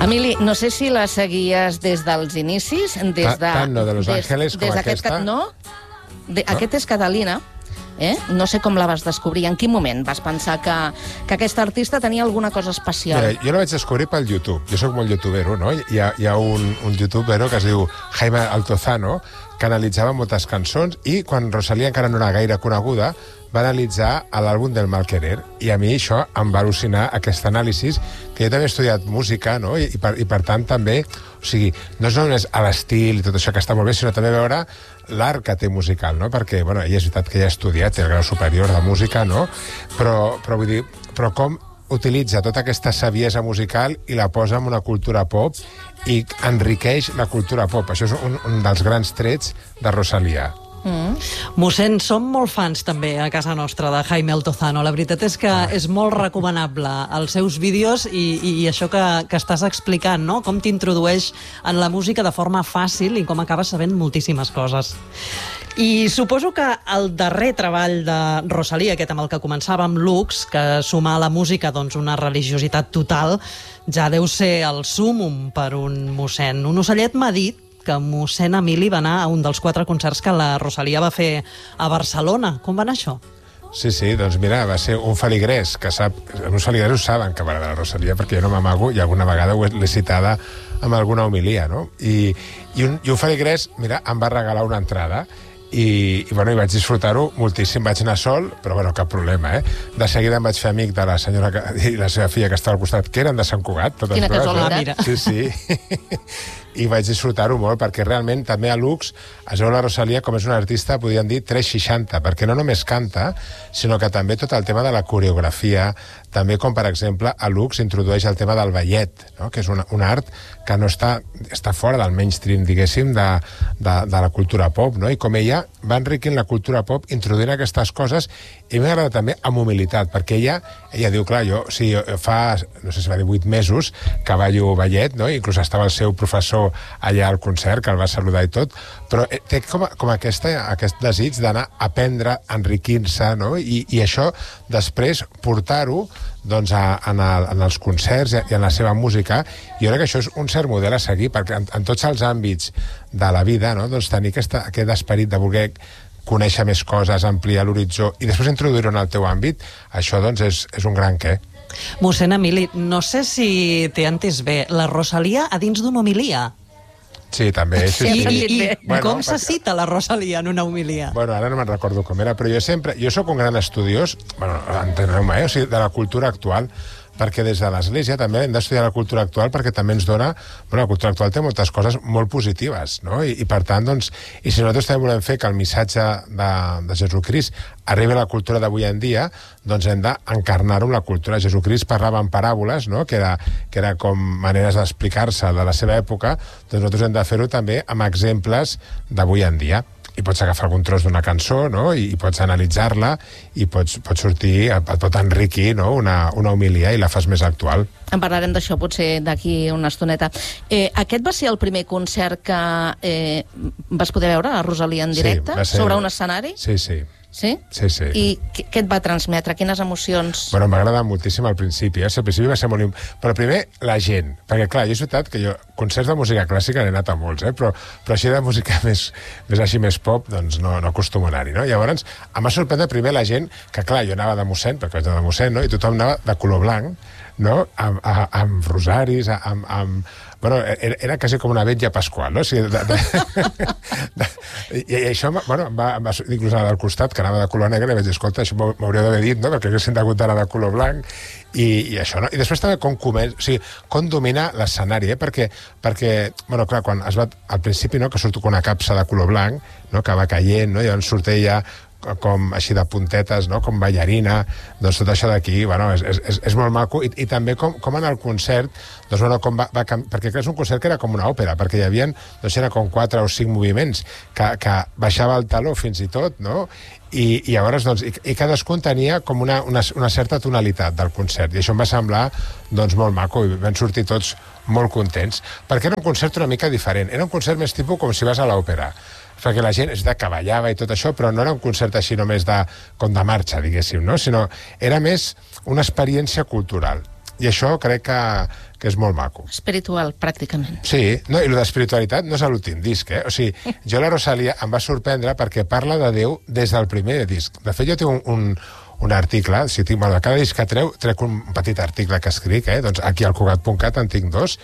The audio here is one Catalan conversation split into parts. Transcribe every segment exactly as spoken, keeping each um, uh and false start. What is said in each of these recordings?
Emili, no sé si la seguies des dels inicis, des de... Tant no, de Los Ángeles com aquesta. No, de, aquest és Catalina. Eh? No sé com la vas descobrir. En quin moment vas pensar que, que aquesta artista tenia alguna cosa especial? Mira, jo la vaig descobrir pel YouTube. Jo sóc molt youtubero, no? Hi ha, hi ha un, un youtubero que es diu Jaime Altozano, que analitzava moltes cançons, i quan Rosalía encara no era gaire coneguda, va analitzar l'àlbum del Mal Querer, i a mi això em va al·lucinar, aquest anàlisi, que jo també he estudiat música, no? I, i, per, i per tant també, o sigui, no és només a l'estil i tot això que està molt bé, sinó també veure l'art que té musical, no? Perquè, bueno, ella és veritat que ja ha estudiat, té el grau superior de música, no? Però, però vull dir, però com utilitza tota aquesta saviesa musical i la posa en una cultura pop i enriqueix la cultura pop. Això és un, un dels grans trets de Rosalía. Mm. Mossèn, som molt fans també a casa nostra de Jaime Altozano. La veritat és que ah. és molt recomanable els seus vídeos i, i, i això que, que estàs explicant, no? Com t'introdueix en la música de forma fàcil i com acabes sabent moltíssimes coses. I suposo que el darrer treball de Rosalía, aquest amb el que començàvem, Lux, que suma a la música doncs, una religiositat total, ja deu ser el súmum per un mossèn. Un ocellet m'ha dit que mossèn Emili va anar a un dels quatre concerts que la Rosalía va fer a Barcelona. Com va anar això? Sí, sí, doncs mira, va ser un feligrès, que sap, els feligresos saben que va de la Rosalía, perquè jo no m'amago i alguna vegada ho l'he citada amb alguna homilia, no? I, i, un, i un feligrès, mira, em va regalar una entrada, i, i, bueno, i vaig disfrutar-ho moltíssim. Vaig anar sol, però bueno, cap problema, eh? De seguida em vaig fer amic de la senyora que, i la seva filla que estava al costat, que eren de Sant Cugat, totes Quina dues. casualitat. Sí, sí. I vaig disfrutar-ho molt, perquè realment també a Lux es veu la Rosalía com és una artista, podríem dir, tres seixanta, perquè no només canta, sinó que també tot el tema de la coreografia, també com, per exemple, a Lux introdueix el tema del ballet, no? Que és un, un art que no està, està fora del mainstream, diguéssim, de, de, de la cultura pop, no? I com ella va enriquint la cultura pop introduint aquestes coses, i m'agrada també amb humilitat, perquè ella, ella diu, clar, jo, o sigui, fa, no sé si va dir, vuit mesos que ballo ballet, no? Inclús estava el seu professor allà al concert, que el va saludar i tot, però té com, com aquesta, aquest desig d'anar a aprendre, enriquint-se, no? I, i això, després, portar-ho doncs, a, en, el, en els concerts i en la seva música. Jo crec que això és un cert model a seguir, perquè en, en tots els àmbits de la vida, no? Doncs tenir aquesta, aquest esperit de voler conèixer més coses, ampliar l'horitzó i després introduir-ho en el teu àmbit, això doncs és, és un gran què. Mossèn Emili, no sé si t'he entès bé, la Rosalía a dins d'una homilia. Sí, també. Sí, I, sí. i, i bueno, com se perquè... cita la Rosalía en una homilia? Bueno, ara no me'n recordo com era, però jo sempre... Jo sóc un gran estudiós, bueno, enteneu-me, eh? O sigui, de la cultura actual, perquè des de l'Església també hem d'estudiar la cultura actual, perquè també ens dona... Bueno, la cultura actual té moltes coses molt positives, no? I, i per tant, doncs... I si nosaltres també volem fer que el missatge de, de Jesucrist arribi a la cultura d'avui en dia, doncs hem d'encarnar-ho en la cultura. Jesucrist parlava en paràboles, no? Que era, que era com maneres d'explicar-se de la seva època, doncs nosaltres hem de fer-ho també amb exemples d'avui en dia. I pots agafar algun tros d'una cançó, no? I, i pots analitzar-la i pots, pots sortir, et pot enriquir, no? una, una homilia i la fas més actual. En parlarem d'això potser d'aquí una estoneta. Eh, aquest va ser el primer concert que eh, vas poder veure, a Rosalía en directe, sí, ser... sobre un escenari? Sí, sí. Sí? Sí, sí. I què et va transmetre? Quines emocions? Bueno, m'ha agradat moltíssim al principi, eh? Al principi va ser molt... Però primer, la gent. Perquè, clar, jo és veritat que jo, concerts de música clàssica n'he anat a molts, eh? Però, però així de música més, més així, més pop, doncs no, no acostumo a anar-hi, no? Llavors, em va sorprendre primer la gent, que clar, jo anava de mossèn, perquè vaig anar de mossèn, no? I tothom anava de color blanc, no? Amb, a, amb rosaris, amb... amb bueno, era, era quasi com una vetlla pasqual, no? O sigui, de, de, de, i, i això, bueno, em va, em va inclús anar del costat, que anava de color negre, i vaig dir, escolta, això m'hauria d'haver dit, no? Perquè haguessin hagut d'anar de color blanc, i, i això, no? I després també com comença, o sigui, com dominar l'escenari, eh? Perquè, perquè, bueno, clar, quan es va, al principi, no?, que surto com una capsa de color blanc, no?, que va caient, no?, i llavors sortia ja com així de puntetes, no?, com ballarina, doncs tot això d'aquí, bueno, és, és, és molt maco, i, i també com, com en el concert, doncs, bueno, com va, va perquè és un concert que era com una òpera, perquè hi havia, doncs, era com quatre o cinc moviments, que, que baixava el taló fins i tot, no?, i, i llavors, doncs, i, i cadascun tenia com una, una, una certa tonalitat del concert, i això em va semblar, doncs, molt maco, i vam sortir tots molt contents, perquè era un concert una mica diferent, era un concert més tipus com si vas a l'òpera, perquè la gent és de que ballava i tot això, però no era un concert així només de, com de marxa, diguéssim, no? Sinó era més una experiència cultural. I això crec que, que és molt maco. Espiritual, pràcticament. Sí, no, i el d'espiritualitat no és a l'últim disc, eh? O sigui, jo la Rosalia em va sorprendre perquè parla de Déu des del primer disc. De fet, jo tinc un, un, un article, si tinc, bueno, cada disc que treu, trec un petit article que escric, eh? Doncs aquí al Cugat punt cat en tinc dos,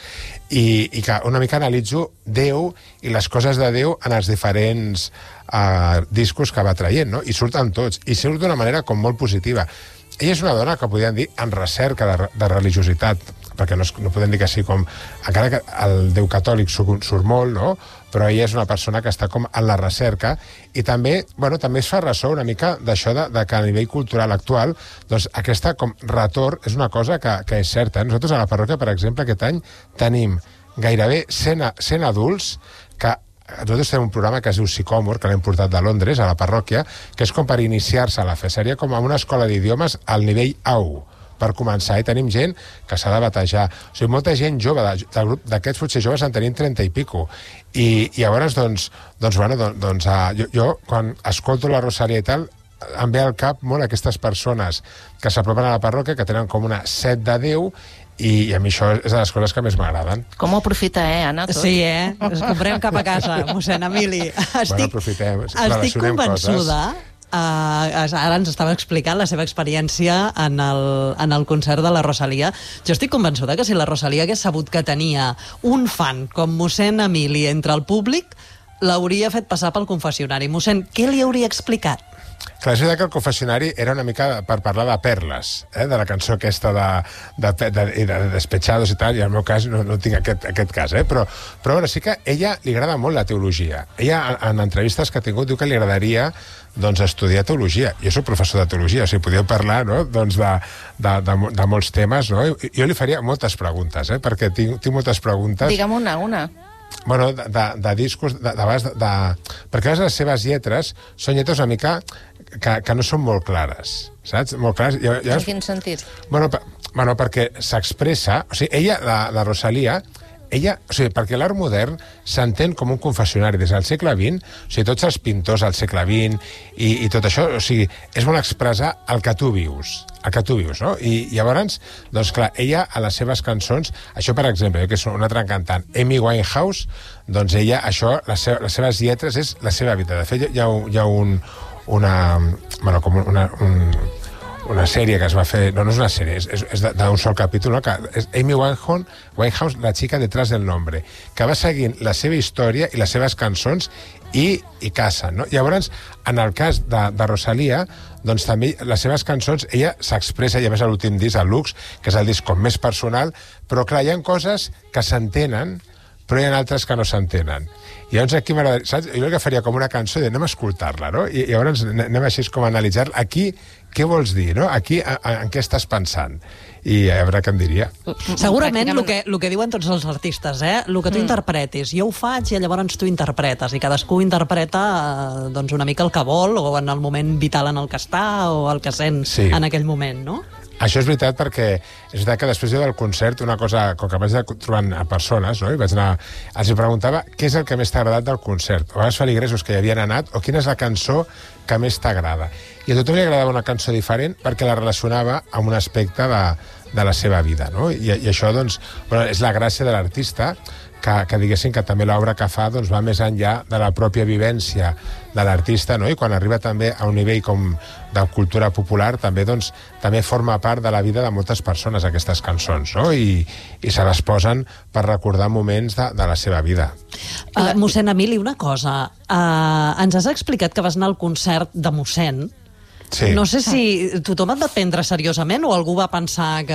i, i que una mica analitzo Déu i les coses de Déu en els diferents uh, discos que va traient, no? I surten tots, i surt d'una manera com molt positiva. Ella és una dona que podríem dir en recerca de, de religiositat, perquè no, es, no podem dir que sí com... Encara que el Déu catòlic surt, surt molt, no? Però ella és una persona que està com en la recerca i també, bueno, també es fa ressò una mica d'això de, de que a nivell cultural actual doncs aquesta com retorn és una cosa que, que és certa. Nosaltres a la parròquia, per exemple, aquest any tenim gairebé cent, cent adults que nosaltres tenim un programa que es diu Sicòmor, que l'hem portat de Londres, a la parròquia, que és com per iniciar-se a la fe. Seria com a una escola d'idiomes al nivell A u, per començar. I tenim gent que s'ha de batejar. O sigui, molta gent jove, de, del grup d'aquests potser joves en tenim trenta i pico. I, i llavors, doncs, doncs, bueno, doncs, doncs uh, jo, jo, quan escolto la Rosalia i tal, em ve al cap molt aquestes persones que s'apropen a la parròquia, que tenen com una set de Déu, i, i a mi això és de les coses que més m'agraden. Com ho aprofita, eh, Anna, tot? Sí, eh? Ens comprem cap a casa, mossèn Emili. Estic, bueno, aprofitem, estic convençuda... Coses. Uh, ara ens estava explicant la seva experiència en el, en el concert de la Rosalia. Jo estic convençuda que si la Rosalia hagués sabut que tenia un fan com mossèn Emili entre el públic, l'hauria fet passar pel confessionari. Mossèn, què li hauria explicat? Clar, és veritat que el confessionari era una mica per parlar de perles, eh? De la cançó aquesta de, de, de, de, de Despechados i tal, i en el meu cas no, no tinc aquest, aquest cas, eh? Però, però bueno, sí que a ella li agrada molt la teologia. Ella, en, en entrevistes que ha tingut, diu que li agradaria doncs, estudiar teologia. Jo soc professor de teologia, o sigui, podíeu parlar, no?, doncs de, de, de, de molts temes, no? Jo li faria moltes preguntes, eh? Perquè tinc, tinc moltes preguntes... Digue'm una, una. Bueno, de, de, de discos, de, de, de, de, perquè les seves lletres són lletres una mica que, que no són molt clares, saps? Molt clares. I, i, en quin sentit? Bueno, per, bueno perquè s'expressa... O sigui, ella, la, la Rosalia, ella, o sigui, perquè l'art modern s'entén com un confessionari des del segle vint, o sigui, tots els pintors del segle vint i, i tot això, o sigui, és molt expressar el que tu vius, el que tu vius, no? I, i llavors, doncs clar, ella a les seves cançons, això per exemple, jo que és una altra cantant, Amy Winehouse, doncs ella, això, les, se les seves lletres és la seva vida. De fet, hi ha, hi ha un, una, bueno, com una, un, una sèrie que es va fer, no, no és una sèrie, és, és d'un sol capítol, no? Que és Amy Winehouse, Winehouse, la chica detrás del nombre, que va seguint la seva història i les seves cançons i, i casa, no? Llavors, en el cas de, de Rosalia, doncs també les seves cançons, ella s'expressa, ja ves a l'últim disc, el Lux, que és el disc com més personal, però clar, hi ha coses que s'entenen, però hi ha altres que no s'entenen. I llavors aquí m'agradaria, saps? Jo el que faria com una cançó i anem a escoltar-la, no? I, i llavors anem així com a analitzar-la. Aquí, què vols dir, no? Aquí, a, a, en què estàs pensant? I a veure què em diria. Segurament el que, el que diuen tots els artistes, eh? El que tu mm. interpretis. Jo ho faig i llavors tu interpretes. I cadascú interpreta eh, doncs una mica el que vol o en el moment vital en el que està o el que sent sí. en aquell moment, no? Això és veritat perquè és veritat que després jo del concert una cosa, com que vaig anar trobant a persones, no? I vaig anar, els preguntava què és el que més t'ha agradat del concert, o els feligresos que hi havien anat, o quina és la cançó que més t'agrada. I a tothom li agradava una cançó diferent perquè la relacionava amb un aspecte de, de la seva vida, no? I, i això, doncs, bueno, és la gràcia de l'artista, que, que diguéssim que també l'obra que fa doncs, va més enllà de la pròpia vivència de l'artista, no? I quan arriba també a un nivell com de cultura popular també, doncs, també forma part de la vida de moltes persones aquestes cançons, no? I, i se les posen per recordar moments de, de la seva vida. Uh, mossèn Emili, una cosa, uh, ens has explicat que vas anar al concert de mossèn. Sí. No sé si tothom et va prendre seriosament o algú va pensar que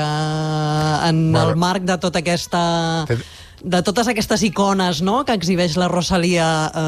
en bueno, el marc de tota aquesta... Te... de totes aquestes icones, no?, que exhibeix la Rosalia,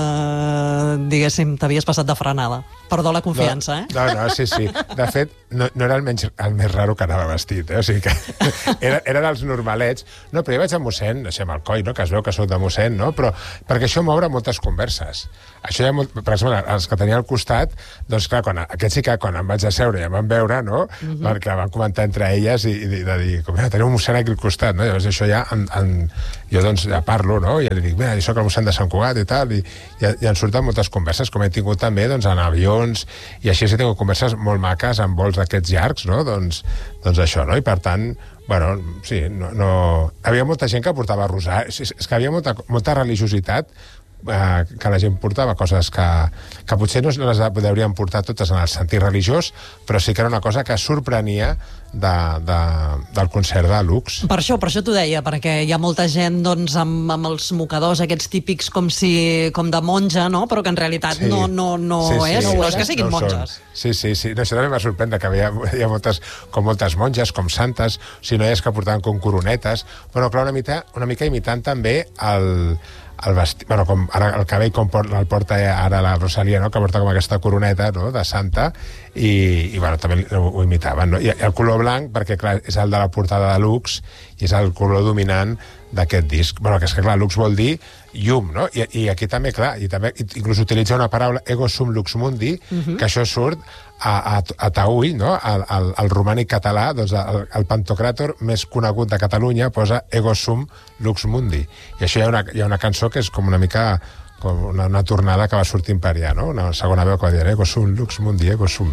eh, diguéssim, t'havies passat de frenada. Perdó la confiança, no, eh? No, no, sí, sí. De fet, no, no era el, menys, el més raro que anava vestit, eh? O sigui que era, era dels normalets. No, però jo vaig a mossèn, no sé, amb el coll, no?, que es veu que soc de mossèn, no?, però perquè això m'obre moltes converses. Això hi ha molt... Per exemple, els que tenia al costat, doncs clar, quan, aquests sí que quan em vaig asseure i em van veure, no?, uh-huh. perquè van comentar entre elles i, i de dir, com, teniu un mossèn aquí al costat, no? Llavors això ja, en, en, jo doncs ja parlo, no? I ja li dic, mira, jo soc el mossèn de Sant Cugat i tal, i, i, i en surten moltes converses, com he tingut també doncs, en avions, i així he tingut converses molt maques en vols d'aquests llargs, no? Doncs, doncs això, no? I per tant, bueno, sí, no, no... Havia molta gent que portava rosari, és, és que havia molta, molta religiositat, eh, que la gent portava coses que, que potser no les deurien portar totes en el sentit religiós, però sí que era una cosa que sorprenia de, de, del concert de Lux. Per això, per això t'ho deia, perquè hi ha molta gent doncs, amb, amb els mocadors aquests típics com si com de monja, no? Però que en realitat sí. no, no, no sí, sí, és, sí, no és que siguin no monges. Sí, sí, sí. No, això també va sorprendre, que hi ha, hi ha moltes, com moltes monges, com santes, o sigui, noies que portaven com coronetes, però clar, una mica, una mica imitant també el... el vestit, bueno, com ara el cabell com port, el porta ara la Rosalia, no? Que porta com aquesta coroneta, no? De santa, i, i bueno, també ho, ho imitaven, no? I el color blanc, perquè clar, és el de la portada de Lux i és el color dominant d'aquest disc. Bueno, que és que clar, Lux vol dir llum, no? I, i aquí també, clar, i també inclús utilitza una paraula, ego sum lux mundi, uh-huh. que això surt a, a, a Taüll, no? Al, al, al romànic català, doncs el, el pantocràtor més conegut de Catalunya posa ego sum lux mundi. I això hi ha una, hi ha una cançó que és com una mica com una, una tornada que va sortir per allà, no? Una segona veu que va dir ego sum lux mundi, ego sum.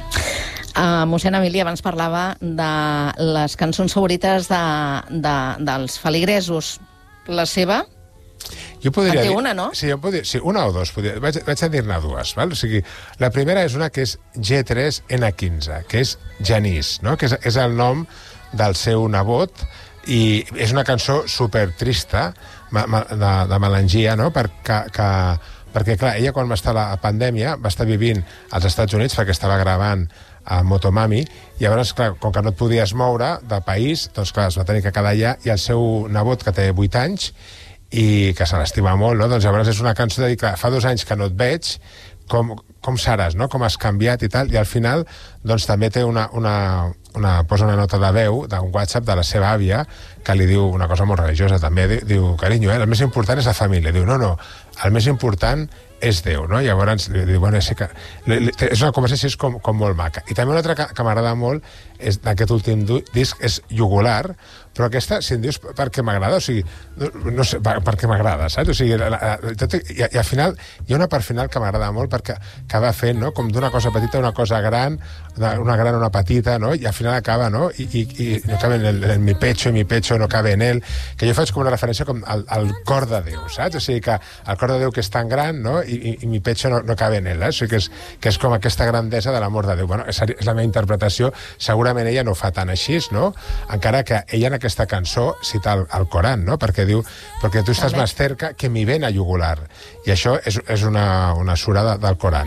Uh, mossèn Emili abans parlava de les cançons favorites de, de, dels feligresos. La seva? Jo podria en té dir, una, no? Sí, jo podria, sí, una o dos. Podria, vaig, vaig a dir-ne dues. Val? O sigui, la primera és una que és G tres N quinze, que és Genís, no? Que és, és el nom del seu nebot, i és una cançó supertrista, ma, ma, de, de melangia, no? Perquè, que, perquè, clar, ella quan va estar a la pandèmia va estar vivint als Estats Units perquè estava gravant a Motomami, i llavors, clar, com que no et podies moure del país, doncs clar, es va tenir que quedar allà, i el seu nebot, que té vuit anys, i que se l'estima molt, no? Doncs llavors és una cançó de dir, clar, fa dos anys que no et veig, com, com seràs, no? Com has canviat i tal, i al final doncs també té una, una, una, posa una nota de veu d'un WhatsApp de la seva àvia que li diu una cosa molt religiosa també, diu, diu carinyo, eh? El més important és la família, diu, no, no, el més important és Déu, no? Llavors, li diu, bueno, sí que... és una conversació és com, com molt maca. I també una altra que, que m'agrada molt és d'aquest últim disc és Jugular, però aquesta, si em dius per què m'agrada, o sigui, no, no sé, per, per què m'agrada, saps? O sigui, la, la, tot, i, i al final, hi ha una part final que m'agrada molt perquè acaba fent, no?, com d'una cosa petita a una cosa gran, una gran a una petita, no?, i al final acaba, no?, i, i, i no cabe en, el, en mi pecho, i mi pecho no cabe en él, que jo faig com una referència com al, al cor de Déu, saps? O sigui, que el cor de Déu que és tan gran, no?, i, i, i mi pecho no, no cabe en él, eh? O sigui, que és, que és com aquesta grandesa de l'amor de Déu. Bueno, és, és la meva interpretació, segurament ella no ho fa tan així, no?, encara que ella en aquesta cançó cita el, el Coran, no?, perquè diu, perquè tu estàs més cerca que mi ven a jugular, i això és, és una, una sura de, del Coran.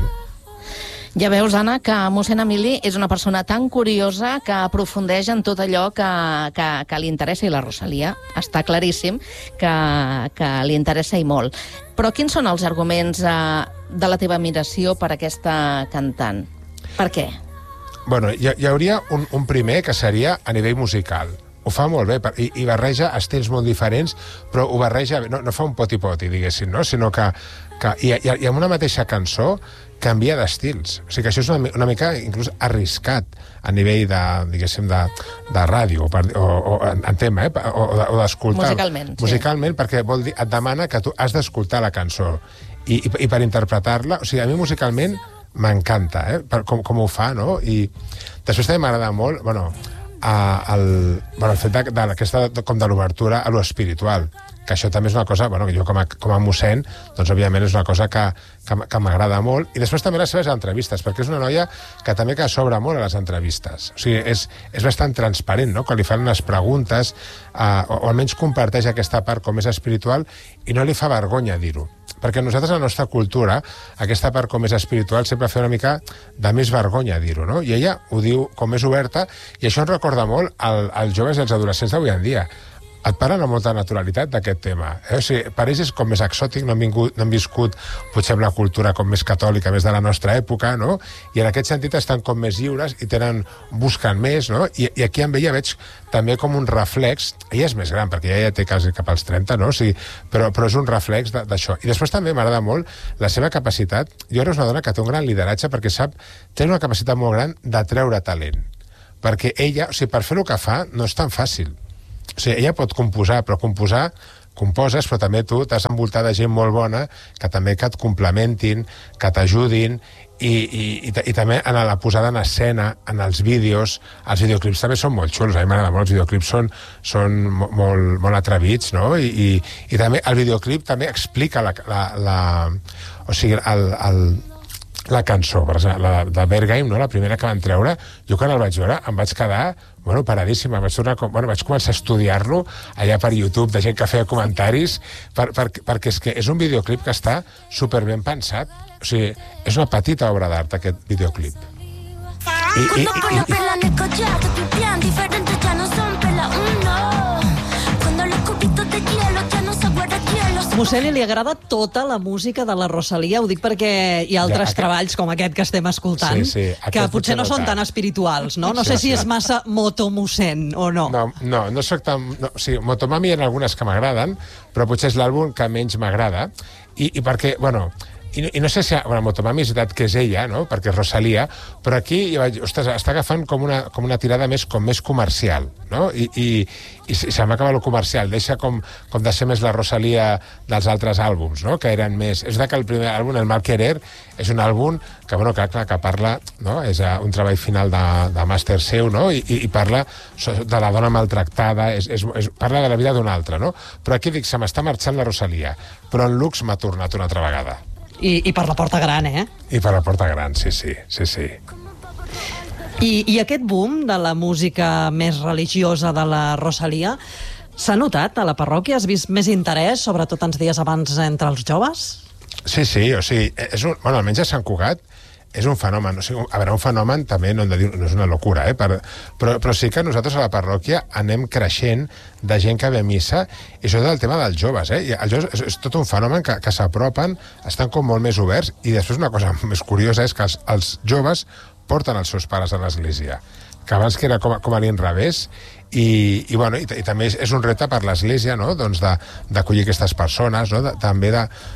Ja veus, Anna, que mossèn Emili és una persona tan curiosa que aprofundeix en tot allò que, que, que li interessa, i la Rosalia està claríssim que, que li interessa i molt. Però quins són els arguments eh, de la teva admiració per aquesta cantant? Per què? Bueno, hi, hi hauria un, un primer que seria a nivell musical. Ho fa molt bé, i, i barreja estils molt diferents, però ho barreja, no, no fa un poti-poti, diguéssim, no? Sinó que, que i, i, i amb una mateixa cançó canvia d'estils. O sigui que això és una, una mica inclús arriscat a nivell de, diguéssim, de, de ràdio, o, o, o en tema, eh? o, o d'escoltar. Musicalment, sí. Musicalment, perquè vol dir, et demana que tu has d'escoltar la cançó. I, i, i per interpretar-la, o sigui, a mi musicalment m'encanta, eh? Per, com, com ho fa, no? I després també m'agrada molt, bueno, a, el, bueno, el fet de, de, aquesta, com de l'obertura a lo espiritual, que això també és una cosa, bueno, que jo com a, com a mossèn, doncs òbviament és una cosa que, que, que m'agrada molt, i després també les seves entrevistes, perquè és una noia que també que s'obre molt a les entrevistes, o sigui, és, és bastant transparent, no?, quan li fan unes preguntes, eh, o, o almenys comparteix aquesta part com és espiritual, i no li fa vergonya dir-ho, perquè nosaltres, a la nostra cultura, aquesta part com és espiritual sempre fa una mica de més vergonya dir-ho, no?, i ella ho diu com és oberta, i això ens recorda molt al, als joves i als adolescents d'avui en dia. Et parlen amb molta naturalitat d'aquest tema. Eh? O sigui, per ells és com més exòtic, no han, vingut, no han viscut potser amb la cultura com més catòlica, més de la nostra època, no?, i en aquest sentit estan com més lliures i tenen, busquen més, no?, I, i aquí amb ella veig també com un reflex, ella és més gran, perquè ella ja té quasi cap als trenta, no?, o sigui, però, però és un reflex d'això. I després també m'agrada molt la seva capacitat, jo crec que és una dona que té un gran lideratge perquè sap, té una capacitat molt gran d'atraure talent, perquè ella, o sigui, per fer el que fa no és tan fàcil. O sigui, ella pot composar, però composar composes, però també tu t'has envoltat de gent molt bona que també que et complementin, que t'ajudin, i, i, i, i també en la posada en escena, en els vídeos. Els videoclips també són molt xulos, a mi m'agrada molt, els videoclips són, són molt, molt atrevits, no? I, i, i també el videoclip també explica la, la, la, o sigui, el, el, la cançó, per exemple, la de Berghain, no? La primera que van treure, jo quan el vaig veure em vaig quedar bueno, paradíssima. Vaig, tornar, bueno, vaig començar a estudiar-lo allà per YouTube, de gent que feia comentaris, per, per, perquè és que és un videoclip que està superben pensat. O sigui, és una petita obra d'art, aquest videoclip. I, i, i, i, Mossèn, li agrada tota la música de la Rosalía? Ho dic perquè hi ha altres ja, aquest... treballs com aquest que estem escoltant, sí, sí, que potser no són tan espirituals, no? No sí, sé si sí. és massa motomossèn o no. No, no, no soc tan... No, sí, Motomami hi ha algunes que m'agraden, però potser és l'àlbum que menys m'agrada, i, i perquè, bueno... I no, I no sé si... Bueno, Motomami és veritat que és ella, no?, perquè és Rosalía, però aquí vaig, ostres, està agafant com una, com una tirada més, com més comercial, no? I, i, i se m'acaba el comercial, deixa com, com de ser més la Rosalía dels altres àlbums, no?, que eren més... És veritat que el primer àlbum, el Mal Querer, és un àlbum que, bueno, que, clar, que parla, no?, és un treball final de, de màster seu, no?, i, i parla de la dona maltractada, és, és, és, parla de la vida d'una altra, no? Però aquí dic, se m'està marxant la Rosalía, però en Lux m'ha tornat una altra vegada. I, I per la porta gran, eh? I per la porta gran, sí, sí, sí, sí. I, I aquest boom de la música més religiosa de la Rosalía s'ha notat a la parròquia? Has vist més interès, sobretot uns dies abans, entre els joves? Sí, sí, o sigui, és un, bueno, almenys a Sant Cugat és un fenomen, o sigui, a veure, un fenomen també no, hem de dir, no és una locura, eh? Per, però, però sí que nosaltres a la parròquia anem creixent de gent que ve a missa, i això és el tema dels joves, eh? I els joves és, és tot un fenomen que, que s'apropen, estan com molt més oberts, i després una cosa més curiosa és que els, els joves porten els seus pares a l'església, que abans que era com, com a l'inrevés, i, i, bueno, i, i també és, és un repte per l'església, no?, doncs d'acollir aquestes persones, no?, de, també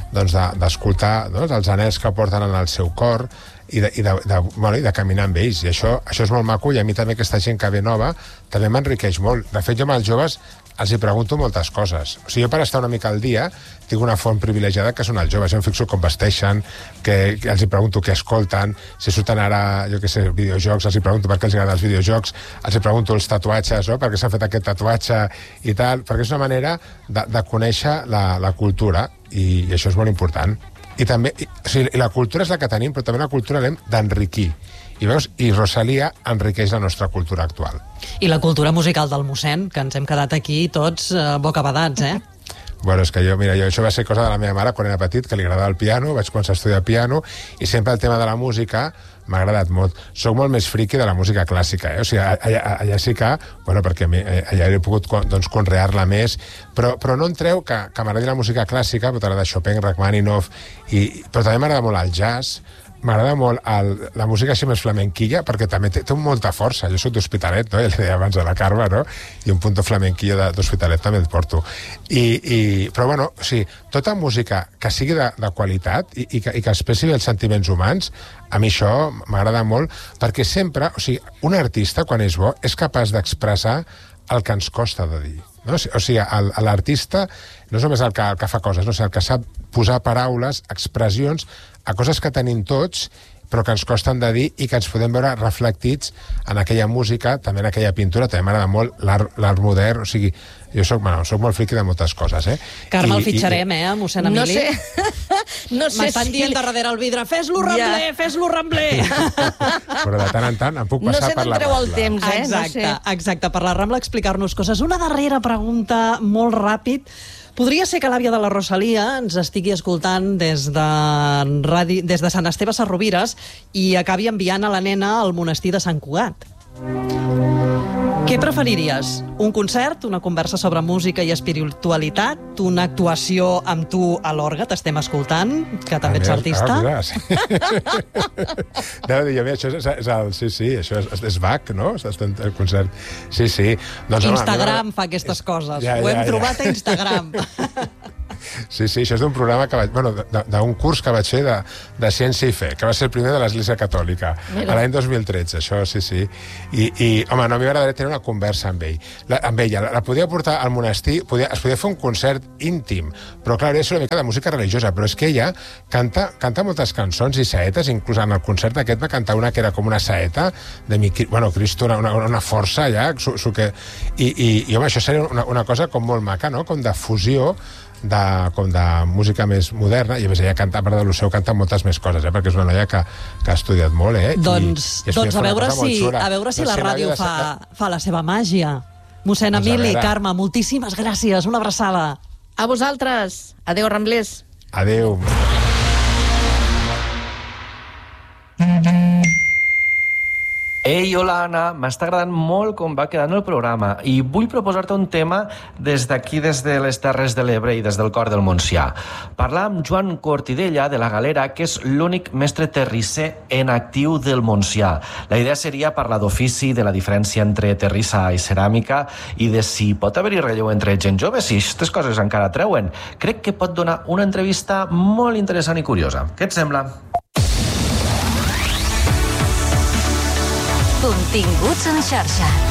d'escoltar de, doncs, no?, els anells que porten en el seu cor, i de, i de, de, bueno, i de caminar amb ells, i això, això és molt maco, i a mi també aquesta gent que ve nova també m'enriqueix molt. De fet, jo amb els joves els hi pregunto moltes coses. O sigui, jo per estar una mica al dia tinc una font privilegiada que són els joves. Jo em fixo com vesteixen, que, que els hi pregunto què escolten, si surten ara, jo què sé, videojocs, els hi pregunto per què els agraden els videojocs, els hi pregunto els tatuatges, no?, per què s'han fet aquest tatuatge i tal, perquè és una manera de, de conèixer la, la cultura, i, i això és molt important. I també, i, o sigui, la cultura és la que tenim, però també la cultura l'hem d'enriquir. I veus, i Rosalía enriqueix la nostra cultura actual. I la cultura musical del mossèn, que ens hem quedat aquí tots eh, bocabadats, eh? Bueno, és que jo, mira, jo, això va ser cosa de la meva mare quan era petit, que li agradava el piano, vaig començar a estudiar piano, i sempre el tema de la música m'ha agradat molt. Soc molt més friqui de la música clàssica, eh? O sigui, allà, allà sí que, bueno, perquè allà he pogut, doncs, conrear-la més, però, però no em treu que, que m'agradi la música clàssica, però t'agrada Chopin, Rachmaninoff, i, però també m'agrada molt el jazz, m'agrada molt el, la música així més flamenquilla, perquè també té, té molta força. Jo soc d'Hospitalet, no?, ja li deia abans a la Carme, no?, i un punto flamenquillo d'Hospitalet també el porto. I, i, però, bueno, o sigui, tota música que sigui de, de qualitat i, i, que, i que expressi els sentiments humans, a mi això m'agrada molt, perquè sempre, o sigui, un artista, quan és bo, és capaç d'expressar el que ens costa de dir. No? O sigui, l'artista no és només el que, el que fa coses, no? O sigui, el que sap posar paraules, expressions, a coses que tenim tots, però que ens costen de dir i que ens podem veure reflectits en aquella música, també en aquella pintura. També m'agrada molt l'art modern, o sigui, jo soc, bueno, soc molt friqui de moltes coses, eh? Carme, I, el fitxarem, i, eh, mossèn Emili? No sé... no sé M'estan si... dient darrere el vidre, fes-lo rambler, ja. fes-lo rambler! Però de tant en tant em puc passar no per la Rambla. No sé, no el temps, eh? Exacte, no sé. exacte, per la Rambla explicar-nos coses. Una darrera pregunta molt ràpid. Podria ser que l'àvia de la Rosalía ens estigui escoltant des de, radi... des de Sant Esteve Sesrovires i acabi enviant a la nena al monestir de Sant Cugat. Què preferiries? Un concert, una conversa sobre música i espiritualitat, una actuació amb tu a l'orgue, t'estem escoltant, que també ets artista? Ah, mira, sí. Anava a dir, jo, mira, això és, és el... Sí, sí, això és, és Bach, no? El concert. Sí, sí. Doncs, Instagram home, fa aquestes coses. ja, Ho hem ja, ja. trobat a Instagram. Sí, sí, això és d'un programa que vaig... Bueno, d'un curs que vaig fer de, de Ciència i Fe, que va ser el primer de l'Església Catòlica, a l'any dos mil tretze, això, sí, sí. I, i home, no, a mi m'agradaria tenir una conversa amb ell. La, amb ella, la, la podia portar al monestir, podia, es podia fer un concert íntim, però clar, és una mica de música religiosa, però és que ella canta, canta moltes cançons i saetes, inclús en el concert aquest va cantar una que era com una saeta de mi, bueno, Cristo, una, una, una força allà, su, su que, i, i, i home, això seria una, una cosa com molt maca, no?, com de fusió de, com de música més moderna, i a més ella canta, a part de lo seu, canta moltes més coses, eh? Perquè és una noia que, que ha estudiat molt, eh? Doncs, I, i doncs a, veure si, a veure si la ràdio fa, fa la seva màgia. Mossèn doncs Emili, Carme, moltíssimes gràcies, una abraçada. A vosaltres. Adéu, Ramblers. Adéu. Ei, hola, Anna. M'està agradant molt com va quedant el programa i vull proposar-te un tema des d'aquí, des de les Terres de l'Ebre i des del cor del Montsià. Parlar amb Joan Cortidella de la Galera, que és l'únic mestre terrisser en actiu del Montsià. La idea seria parlar d'ofici, de la diferència entre terrissa i ceràmica i de si pot haver-hi relleu entre gent jove, si aquestes coses encara treuen. Crec que pot donar una entrevista molt interessant i curiosa. Què et sembla? Continguts en xarxa.